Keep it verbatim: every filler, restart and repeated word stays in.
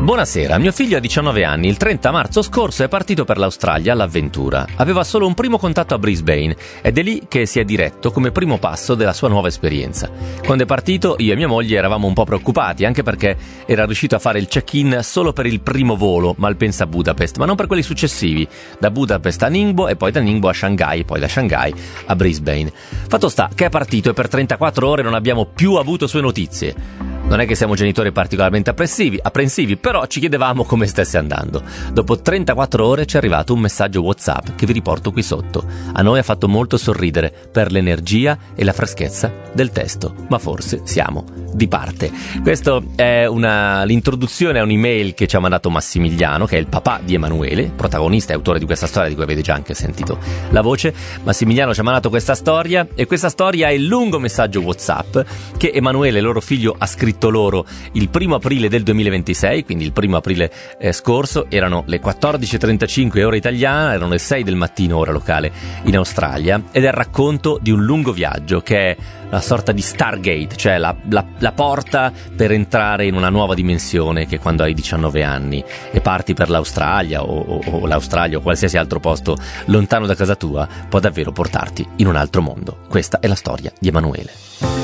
Buonasera, mio figlio ha diciannove anni, il trenta marzo scorso è partito per l'Australia all'avventura. Aveva solo un primo contatto a Brisbane ed è lì che si è diretto come primo passo della sua nuova esperienza. Quando è partito io e mia moglie eravamo un po' preoccupati, anche perché era riuscito a fare il check-in solo per il primo volo Malpensa Budapest, ma non per quelli successivi, da Budapest a Ningbo e poi da Ningbo a Shanghai, poi da Shanghai a Brisbane. Fatto sta che è partito e per trentaquattro ore non abbiamo più avuto sue notizie. Non è che siamo genitori particolarmente apprensivi, apprensivi, però ci chiedevamo come stesse andando. Dopo trentaquattro ore ci è arrivato un messaggio WhatsApp che vi riporto qui sotto. A noi ha fatto molto sorridere per l'energia e la freschezza del testo, ma forse siamo di parte. Questo è una, l'introduzione a un'email che ci ha mandato Massimiliano, che è il papà di Emanuele, protagonista e autore di questa storia di cui avete già anche sentito la voce. Massimiliano ci ha mandato questa storia e questa storia è il lungo messaggio WhatsApp che Emanuele, loro figlio, ha scritto loro il primo aprile del duemilaventisei, quindi il primo aprile eh, scorso. Erano le quattordici e trentacinque ora italiana, erano le sei del mattino ora locale in Australia, ed è il racconto di un lungo viaggio che è una sorta di Stargate, cioè la, la, la porta per entrare in una nuova dimensione, che quando hai diciannove anni e parti per l'Australia o, o, o l'Australia o qualsiasi altro posto lontano da casa tua può davvero portarti in un altro mondo. Questa è la storia di Emanuele.